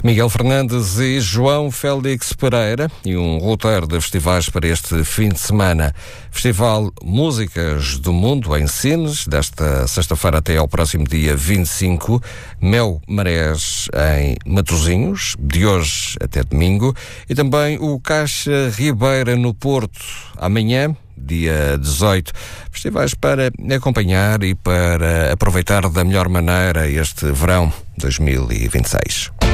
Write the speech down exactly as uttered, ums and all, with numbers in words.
Miguel Fernandes e João Félix Pereira e um roteiro de festivais para este fim de semana. Festival Músicas do Mundo em Sines, desta sexta-feira até ao próximo dia vinte e cinco. Mel Marés em Matosinhos, de hoje até domingo. E também o Caixa Ribeira no Porto, amanhã, dia dezoito. Festivais para acompanhar e para aproveitar da melhor maneira este verão dois mil e vinte e seis.